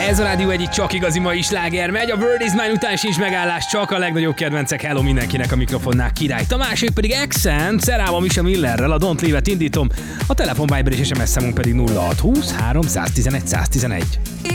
Ez a Rádió egyik csak igazi mai sláger megy, a Word is Mine után sincs megállás, csak a legnagyobb kedvencek. Hello mindenkinek a mikrofonnál, Király Tamás, ők pedig Accent, Szerával Misa Millerrel, a Don't Leave-et indítom, a telefon Viber és SMS számunk pedig 0620 311 111.